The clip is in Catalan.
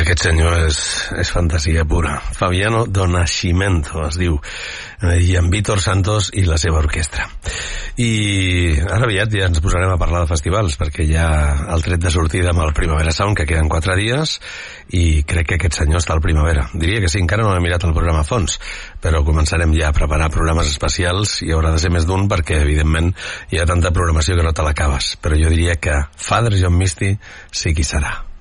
Aquest senyor és fantasia pura. Fabiano Donascimento es diu, i amb Víctor Santos i la seva orquestra. I ara aviat ja ens posarem a parlar de festivals, perquè hi ha el tret de sortida amb el Primavera Sound, que queden 4 dies, i crec que aquest senyor està al Primavera. Diria que sí, encara no he mirat el programa a fons, però començarem ja a preparar programes especials, i haurà de ser més d'un, perquè evidentment hi ha tanta programació que no te l'acabes. Però jo diria que Father John Misty sí que hi serà.